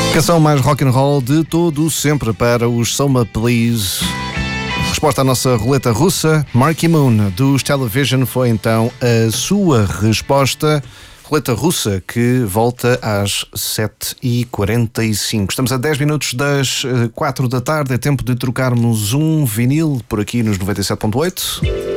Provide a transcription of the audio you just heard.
Canção mais rock and roll de todo sempre para os Soma Please. Resposta à nossa roleta russa, Marky Moon dos Television foi então a sua resposta. Roleta russa que volta às 7h45. Estamos a 10 minutos das 4 da tarde. É tempo de trocarmos um vinil por aqui nos 97.8.